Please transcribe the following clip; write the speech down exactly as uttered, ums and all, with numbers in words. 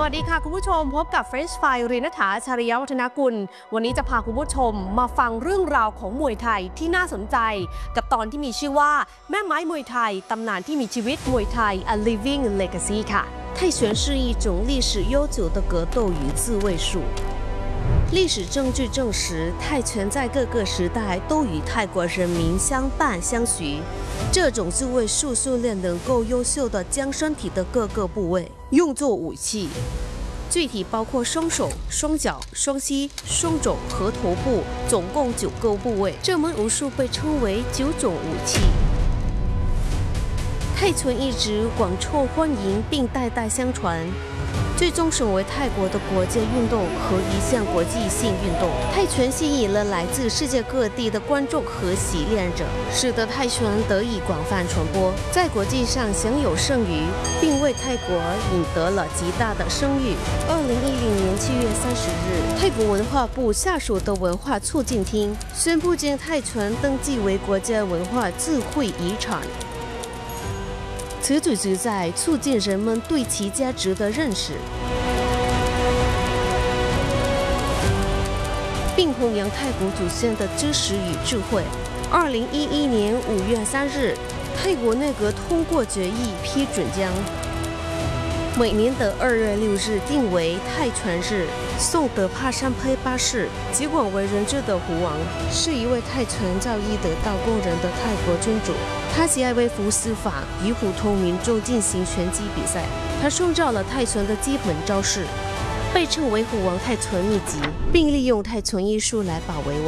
วัสดีค่ะคุณผู้ชมพบกับ French Fry เรียนณฐาชริยวัฒนกุลวันนี้จะพาคุณผู้ชมมาฟังเรื่องราวของมวยไทยที่น่าสนใจกับตอนที่มีชื่อว่าแม่ไม้มวยไทยตำนานที่มีชีวิตมวยไทย A Living Legacy ค่ะ泰拳是一种历史悠久的格斗与自卫术历史证据证实，泰拳在各个时代都与泰国人民相伴相许。这种自卫术训练能够优秀的将身体的各个部位用作武器，具体包括双手、双脚、双膝、双肘和头部，总共九个部位。这门武术被称为九种武器。泰拳一直广受欢迎，并代代相传。最终成为泰国的国际运动和一项国际性运动。泰拳吸引了来自世界各地的观众和习练者，使得泰拳得以广泛传播，在国际上享有盛誉，并为泰国赢得了极大的声誉。二零一零年七月三十日，泰国文化部下属的文化促进厅宣布将泰拳登记为国家文化智慧遗产。此举旨在促进人们对其价值的认识，并弘扬泰国祖先的知识与智慧。二零一一年五月三日，泰国内阁通过决议，批准将每年的二月六日定为泰拳日。宋德帕山佩巴士，极广为人知的胡王，是一位泰拳造诣得道过人的泰国君主。他喜爱为服司法与普通民众进行拳击比赛。他创造了泰拳的基本招式，被称为虎王泰拳秘籍，并利用泰拳艺术来保卫我。